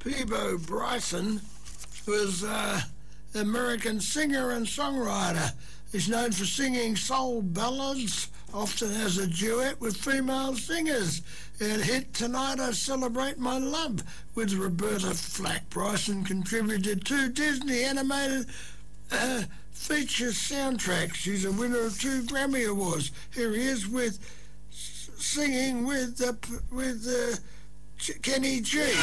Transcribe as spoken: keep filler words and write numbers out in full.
Peabo Bryson was uh, an American singer and songwriter. He's known for singing soul ballads, often as a duet with female singers. And hit Tonight I Celebrate My Love with Roberta Flack. Bryson contributed two Disney animated uh, feature soundtracks. She's a winner of two Grammy Awards. Here he is with singing with uh, with uh, Kenny G.